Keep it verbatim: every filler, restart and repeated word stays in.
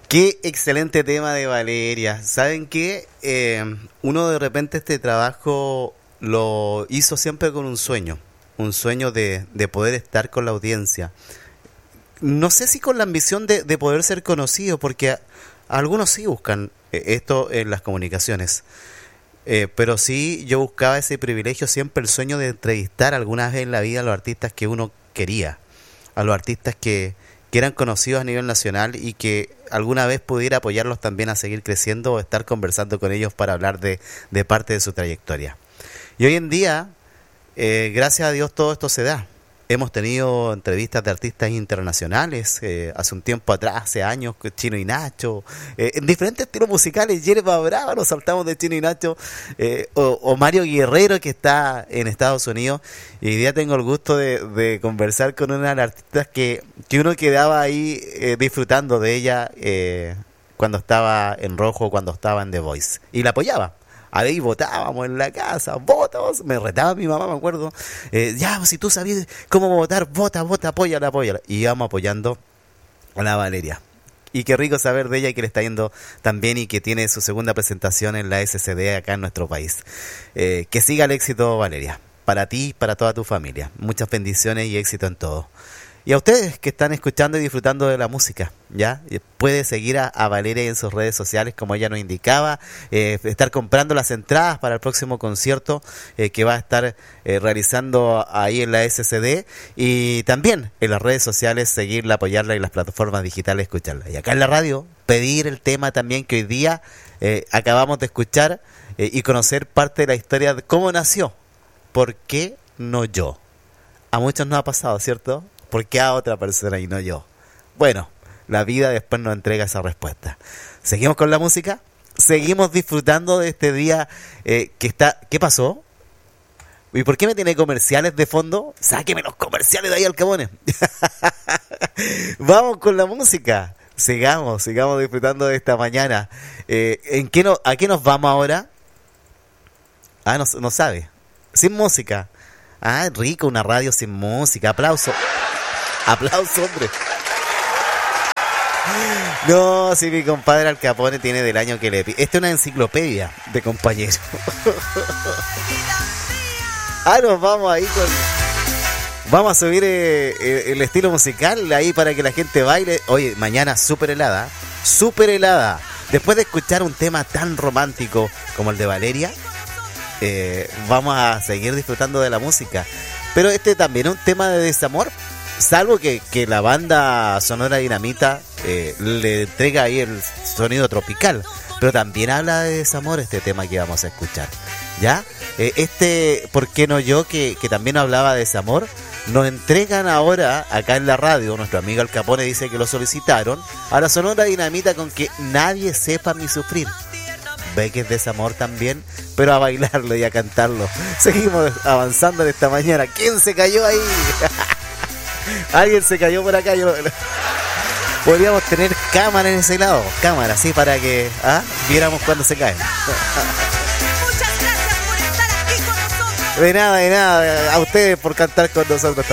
Qué excelente tema de Valeria. ¿Saben qué? Eh, uno de repente este trabajo lo hizo siempre con un sueño, un sueño de, de poder estar con la audiencia. No sé si con la ambición de, de poder ser conocido, porque a- algunos sí buscan eh, esto en las comunicaciones. Eh, pero sí, yo buscaba ese privilegio, siempre el sueño de entrevistar alguna vez en la vida a los artistas que uno quería, a los artistas que, que eran conocidos a nivel nacional y que alguna vez pudiera apoyarlos también a seguir creciendo o estar conversando con ellos para hablar de, de parte de su trayectoria. Y hoy en día, eh, gracias a Dios, todo esto se da. Hemos tenido entrevistas de artistas internacionales, eh, hace un tiempo atrás, hace años, con Chino y Nacho, eh, en diferentes estilos musicales. Yerba Brava, nos saltamos de Chino y Nacho, eh, o, o Mario Guerrero, que está en Estados Unidos. Y hoy día tengo el gusto de, de conversar con una de las artistas que, que uno quedaba ahí eh, disfrutando de ella eh, cuando estaba en rojo, cuando estaba en The Voice. Y la apoyaba. Ahí votábamos en la casa, votos, me retaba mi mamá, me acuerdo, eh, ya, pues, si tú sabías cómo votar, vota, vota, apóyala, apóyala, y íbamos apoyando a la Valeria. Y qué rico saber de ella y que le está yendo tan bien y que tiene su segunda presentación en la S C D acá en nuestro país. Eh, que siga el éxito, Valeria, para ti y para toda tu familia. Muchas bendiciones y éxito en todo. Y a ustedes que están escuchando y disfrutando de la música, ¿ya? Eh, Puede seguir a, a Valeria en sus redes sociales, como ella nos indicaba, eh, estar comprando las entradas para el próximo concierto eh, que va a estar eh, realizando ahí en la S C D, y también en las redes sociales seguirla, apoyarla, y en las plataformas digitales escucharla. Y acá en la radio, pedir el tema también que hoy día eh, acabamos de escuchar eh, y conocer parte de la historia de cómo nació. ¿Por qué no yo? A muchos nos ha pasado, ¿cierto? ¿Por qué a otra persona y no yo? Bueno, la vida después nos entrega esa respuesta. ¿Seguimos con la música? ¿Seguimos disfrutando de este día eh, que está... ¿Qué pasó? ¿Y por qué me tiene comerciales de fondo? Sáqueme los comerciales de ahí, Alcabones. Vamos con la música. Sigamos, sigamos disfrutando de esta mañana. Eh, ¿en qué no, ¿A qué nos vamos ahora? Ah, no, no sabe. Sin música. Ah, rico, una radio sin música. Aplauso. Aplauso, hombre. No, si mi compadre Al Capone tiene del año que le pide. Esta es una enciclopedia de compañeros. Ah, nos vamos ahí con... Vamos a subir eh, eh, el estilo musical ahí para que la gente baile. Oye, mañana súper helada. Súper helada. Después de escuchar un tema tan romántico como el de Valeria, eh, vamos a seguir disfrutando de la música. Pero este también es un tema de desamor. Salvo que, que la banda Sonora Dinamita eh, le entrega ahí el sonido tropical. Pero también habla de desamor este tema que vamos a escuchar. ¿Ya? Eh, este, ¿por qué no yo? Que, que también hablaba de desamor. Nos entregan ahora, acá en la radio, nuestro amigo Al Capone dice que lo solicitaron, a la Sonora Dinamita con que nadie sepa mi sufrir. Ve que es desamor también, pero a bailarlo y a cantarlo. Seguimos avanzando en esta mañana. ¿Quién se cayó ahí? Alguien se cayó por acá. Yo... Podríamos tener cámara en ese lado. Cámara, sí, para que ¿ah? viéramos cuando se caen. Muchas gracias por estar aquí con nosotros. De nada, de nada. A ustedes por cantar con nosotros.